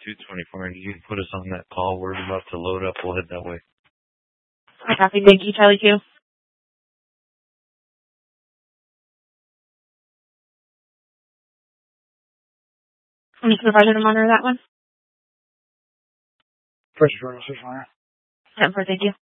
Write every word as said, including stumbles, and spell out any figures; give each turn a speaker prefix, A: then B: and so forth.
A: two twenty-four, and you can put us on that call. We're about to load up. We'll head that way.
B: I copy. Thank you, Charlie two. I'm just supervisor to monitor that one.
C: First Jordan, six one.
B: ten four, thank you.